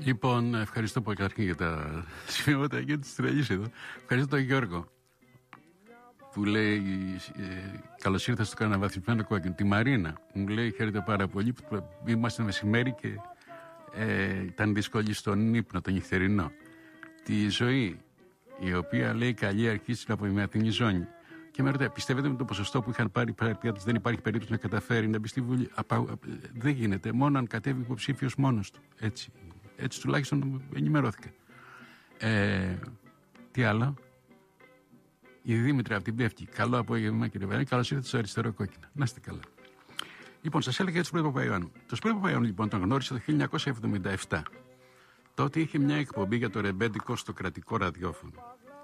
Λοιπόν, ευχαριστώ πολύ καταρχήν για τα σημειώματα και τις τρελής εδώ. Ευχαριστώ τον Γιώργο που λέει καλώς ήρθα στο αναβαθμισμένο κόκκινο. Τη Μαρίνα μου λέει χαίρετε πάρα πολύ που είμαστε μεσημέρι και ήταν δύσκολη στον ύπνο, τον νυχτερινό. Τη Ζωή, η οποία λέει καλή αρχή στην απομειματινή ζώνη. Και με ρωτάει, πιστεύετε με το ποσοστό που είχαν πάρει παρτία τους δεν υπάρχει περίπτωση να καταφέρει να μπει στη Βουλή? Δεν γίνεται, μόνο αν κατέβει υποψήφιος μόνος του. Έτσι τουλάχιστον ενημερώθηκα. Τι άλλο? Η Δήμητρα από την Πεύκη. Καλό απόγευμα κύριε Βαρέλη. Καλώς ήρθατε στο αριστερό κόκκινα. Να είστε καλά. Λοιπόν, σας έλεγα για τον Σπύρο Παπαϊωάννου. Το Σπύρο Παπαϊωάννου λοιπόν τον γνώρισε το 1977. Τότε είχε μια εκπομπή για το ρεμπέντικο στο κρατικό ραδιόφωνο.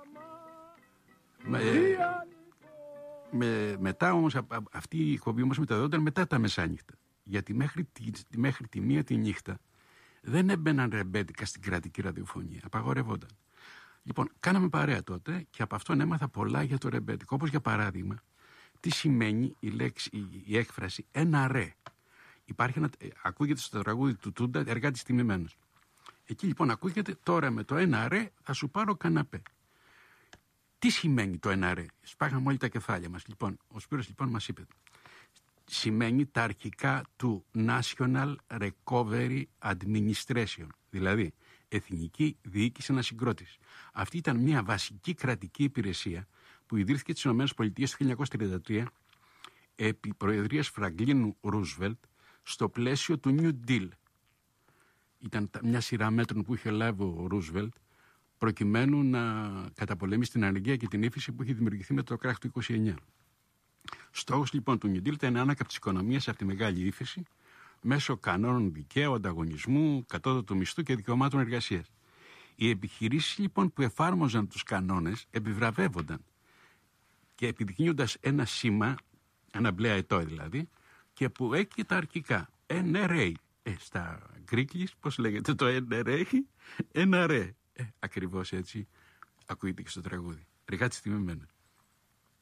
Μετά όμως αυτή η εκπομπή όμως μεταδόταν μετά τα μεσάνυχτα. Γιατί μέχρι τη μία τη νύχτα δεν έμπαιναν ρεμπέντικα στην κρατική ραδιοφωνία. Απαγορευόταν. Λοιπόν, κάναμε παρέα τότε και από αυτόν έμαθα πολλά για το ρεμπέντικο. Όπως για παράδειγμα, τι σημαίνει η έκφραση ένα ρε. Ακούγεται στο τραγούδι του Τούντα εργάτης τιμημένος. Εκεί λοιπόν ακούγεται τώρα με το ένα ρε θα σου πάρω καναπέ. Τι σημαίνει το ένα ρε? Σπάγαμε όλοι τα κεφάλια μας. Λοιπόν, ο Σπύρος λοιπόν μας είπε. Σημαίνει τα αρχικά του National Recovery Administration, δηλαδή Εθνική Διοίκηση Ανασυγκρότησης. Αυτή ήταν μια βασική κρατική υπηρεσία που ιδρύθηκε στις ΗΠΑ το 1933 επί προεδρίας Φραγκλίνου Ρούσβελτ στο πλαίσιο του New Deal. Ήταν μια σειρά μέτρων που είχε λάβει ο Ρούσβελτ προκειμένου να καταπολεμήσει την ανεργία και την ύφεση που είχε δημιουργηθεί με το κράχ του 29. Στόχος λοιπόν του New Deal ήταν η ανάκαμψη της οικονομίας από τη μεγάλη ύφεση μέσω κανόνων δικαίου, ανταγωνισμού, κατώτατου μισθού και δικαιωμάτων εργασίας. Οι επιχειρήσεις λοιπόν που εφάρμοζαν τους κανόνες επιβραβεύονταν και επιδεικνύοντας ένα σήμα, ένα μπλε αετό δηλαδή, και που έχει τα αρχικά NRA. Στα γκρίκλις, πώς λέγεται το NRA? NRA. Ακριβώς έτσι ακούγεται και στο τραγούδι. Εργάτης τιμημένος.